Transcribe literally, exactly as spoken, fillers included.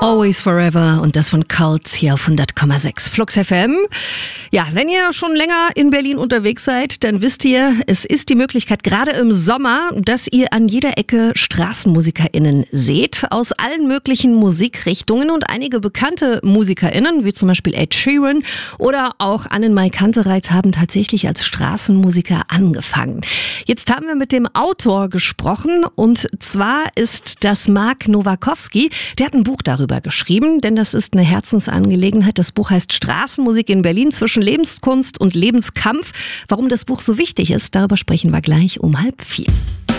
Always Forever und das von Cults hier auf hundert Komma sechs Flux F M. Ja, wenn ihr schon länger in Berlin unterwegs seid, dann wisst ihr, es ist die Möglichkeit, gerade im Sommer, dass ihr an jeder Ecke StraßenmusikerInnen seht, aus allen möglichen Musikrichtungen, und einige bekannte MusikerInnen, wie zum Beispiel Ed Sheeran oder auch Annenmai Kantereit, haben tatsächlich als Straßenmusiker angefangen. Jetzt haben wir mit dem Autor gesprochen, und zwar ist das Mark Nowakowski. Der hat ein Buch darüber geschrieben, denn das ist eine Herzensangelegenheit. Das Buch heißt Straßenmusik in Berlin zwischen Lebenskunst und Lebenskampf. Warum das Buch so wichtig ist, darüber sprechen wir gleich um halb vier.